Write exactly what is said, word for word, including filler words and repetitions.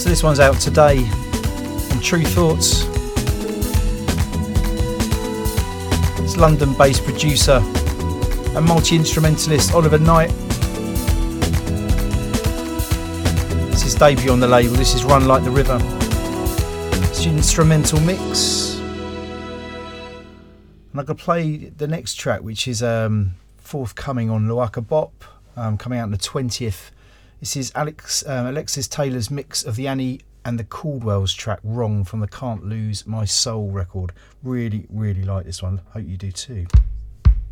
So this one's out today on True Thoughts. It's London-based producer and multi-instrumentalist Oliver Knight. It's his debut on the label. This is Run Like the River. It's an instrumental mix. And I'm going to play the next track, which is um, forthcoming on Luaka Bop, um, coming out on the twentieth. This is Alex um, Alexis Taylor's mix of the Annie and the Caldwells track Wrong from the Can't Lose My Soul record. Really, really like this one. Hope you do too.